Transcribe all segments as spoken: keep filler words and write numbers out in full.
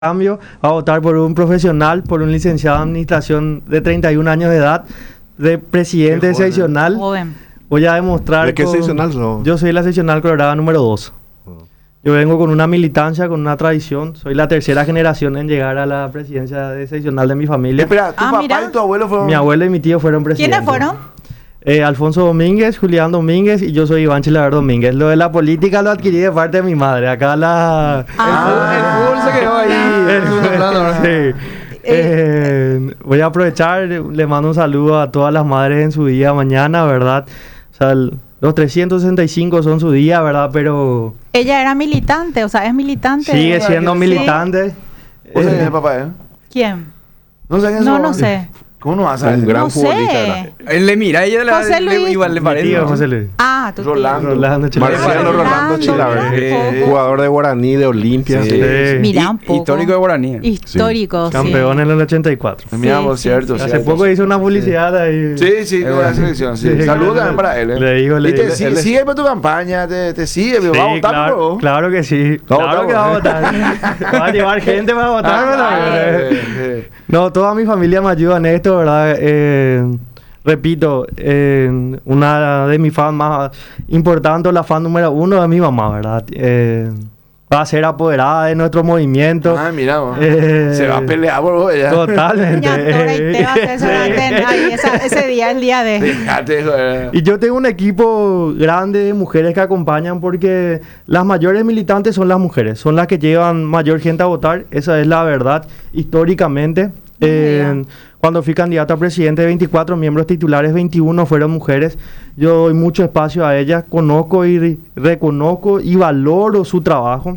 cambio a votar por un profesional, por un licenciado en administración de treinta y un años de edad, de presidente Qué joven. seccional. Joven. Voy a demostrar. ¿De qué con- seccional sos? Yo soy la seccional colorada número dos. Yo vengo con una militancia, con una tradición. Soy la tercera generación en llegar a la presidencia de seccional de mi familia. Espera, tu Ah, papá mira. y tu abuelo fueron. Mi abuelo y mi tío fueron presidentes. ¿Quiénes fueron? Eh, Alfonso Domínguez, Julián Domínguez y yo soy Iván Chilaver Domínguez. Lo de la política lo adquirí de parte de mi madre. Acá la... Ah. El fútbol se quedó ahí. El- segundo plano, ¿verdad? sí. Eh, voy a aprovechar, le mando un saludo a todas las madres en su día mañana, ¿verdad? O sea, el- los trescientos sesenta y cinco son su día, ¿verdad? Pero Ella era militante, o sea, es militante. sigue Sí. siendo militante. ¿Vos sabés Eh, quién es papá, eh? ¿Quién? No sé quién No, son. no sé. ¿Cómo no vas a saber? Un gran No futbolista sé. era. Él le mira, ella le, José le- Luis. igual le mi parece. tío ¿no? José Luis. Ah, tu tío. Rolando. Rolando Chilaver. Marciano Rolando, Rolando Chilaver, mira. jugador de Guaraní, de Olimpia. Sí. Sí. Mira Hi- un poco. Histórico de Guaraní. Histórico, sí. Campeón en el ochenta y cuatro. Mi amo, sí, cierto. Hace cierto. poco hizo una publicidad ahí. Sí, sí, de la bueno. selección. Sí. Sí, Saludos le- también para él. ¿eh? le digo, le y te digo. sigue, Él es- sigue por tu campaña, te, te sigue, Sí, va a votar claro, por vos. claro que sí. Va a Claro votar que va a vos. votar. Va a llevar gente para votar. Ah, ¿verdad? eh, eh. No, toda mi familia me ayuda en esto, ¿verdad? Eh, repito, eh, una de mis fans más importantes, la fan número uno de mi mamá, ¿verdad? Eh, va a ser apoderada de nuestro movimiento. Ah, mira, vos. Eh, Se va a pelear por vos ya. Totalmente. Ñatora y Teba, César, Aten- ahí, esa- ese día, el día de... Dejate eso. eh. Y yo tengo un equipo grande de mujeres que acompañan porque las mayores militantes son las mujeres, son las que llevan mayor gente a votar, esa es la verdad históricamente. Eh, cuando fui candidato a presidente, veinticuatro miembros titulares, veintiuno fueron mujeres. Yo doy mucho espacio a ellas, conozco y re- reconozco y valoro su trabajo.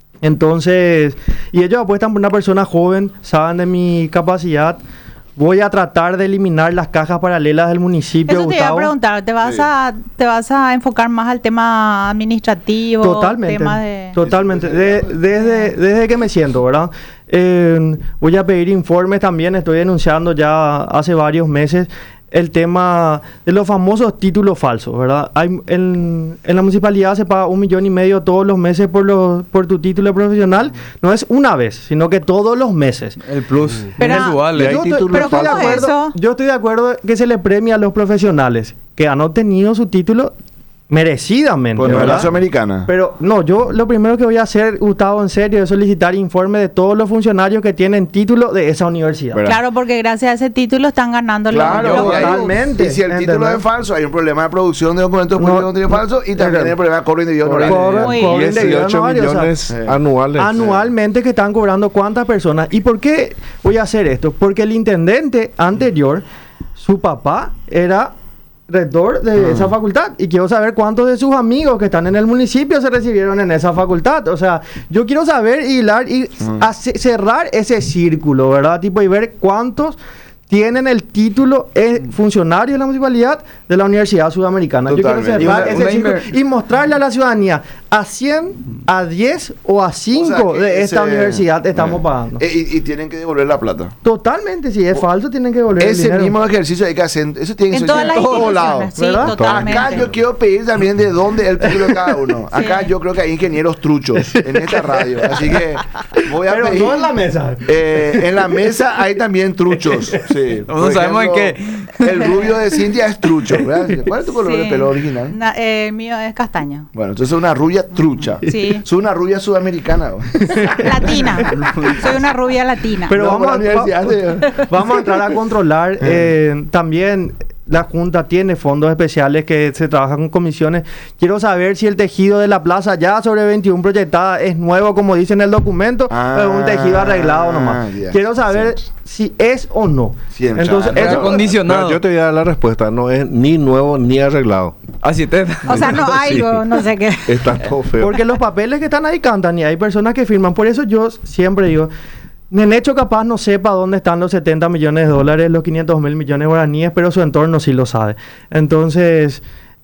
Entonces, y ellos apuestan por una persona joven, saben de mi capacidad. Voy a tratar de eliminar las cajas paralelas del municipio, Eso te iba a Gustavo. preguntar, ¿te vas, Sí. a, ¿te vas a enfocar más al tema administrativo? Totalmente, Tema de... totalmente. De- desde, desde que me siento, ¿verdad? Eh, voy a pedir informes también, estoy denunciando ya hace varios meses el tema de los famosos títulos falsos, ¿verdad? Hay, en, en la municipalidad se paga un millón y medio todos los meses por, los, por tu título profesional. No es una vez, sino que todos los meses. El plus. Pero- es igual. Y hay Yo estoy, títulos pero estoy de ¿cómo es acuerdo, eso? yo estoy de acuerdo que se le premia a los profesionales que han obtenido su título merecidamente, Pues no es la ¿verdad? sudamericana. Pero no, yo lo primero que voy a hacer, Gustavo, en serio, es solicitar informe de todos los funcionarios que tienen título de esa universidad. ¿Verdad? Claro, porque gracias a ese título están ganando los- Claro, los y ahí- totalmente. Y si el título ¿Entendés? es falso, hay un problema de producción de documentos No, públicos de falso y también hay el problema de cobro indebido Corre- honorario. Muy cobro bien. indebido dieciocho honorario, o sea, millones eh, anuales. anualmente que están cobrando cuántas personas. ¿Y por qué voy a hacer esto? Porque el intendente anterior, su papá era rector de esa facultad y quiero saber cuántos de sus amigos que están en el municipio se recibieron en esa facultad. O sea, yo quiero saber y hilar y hace- cerrar ese círculo, ¿verdad? Tipo, y ver cuántos tienen el título eh, funcionario de la municipalidad de la Universidad Sudamericana. Yo quiero Totalmente. cerrar Y una- ese una círculo inver- y mostrarle a la ciudadanía a cien, a diez o a cinco que de esta ese- universidad estamos eh, pagando. eh, y, y tienen que devolver la plata. Totalmente, si es falso tienen que devolver el Ese dinero. mismo ejercicio hay que hacer. Eso tiene que En ser todas en las todos lados. instituciones, sí, ¿verdad? totalmente. Acá yo quiero pedir también de dónde es el título de cada uno. Acá yo creo que hay ingenieros truchos en esta radio. Así que voy a Pero pedir. no en la mesa. Eh, en la mesa hay también truchos. Sí. No Por sabemos en ejemplo, El rubio de Cintia es trucho, ¿verdad? ¿Cuál es tu color Sí. de pelo original? Na- eh, el mío es castaño. Bueno, entonces es una rubia trucha. Sí. Soy una rubia sudamericana. ¿no? Latina. Soy una rubia latina. Pero No, vamos, por la a, universidad, va- vamos a entrar a controlar. eh, también la Junta tiene fondos especiales que se trabajan con comisiones. Quiero saber si el tejido de la plaza ya sobre veintiuno proyectada es nuevo, como dice en el documento, Ah, o es un tejido arreglado nomás. ya. Quiero saber si es o no. Siempre. Entonces, Claro. eso- Acondicionado. No, yo te voy a dar la respuesta. No es ni nuevo ni arreglado. Así te. O sea, no hay, Sí. no, no sé qué. Está todo feo. porque los papeles que están ahí cantan y hay personas que firman. Por eso yo siempre digo, Nenecho capaz no sepa dónde están los setenta millones de dólares, los quinientos mil millones de guaraníes, pero su entorno sí lo sabe. Entonces,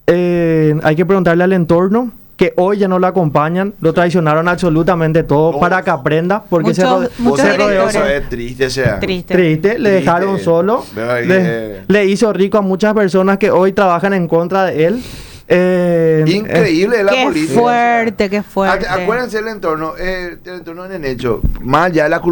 eh, hay que preguntarle al entorno, que hoy ya no lo acompañan, lo traicionaron absolutamente todo No. para que aprenda, porque se, Muchos- rode- muchos se Vos rodeó- sabés, eso directores. es triste, o sea. Triste. triste, le Triste. dejaron solo, Veo ahí le, que- le hizo rico a muchas personas que hoy trabajan en contra de él. Eh, Increíble la Qué política. fuerte, qué fuerte. Ac- Acuérdense del entorno, eh, el entorno de Nenecho, más allá de la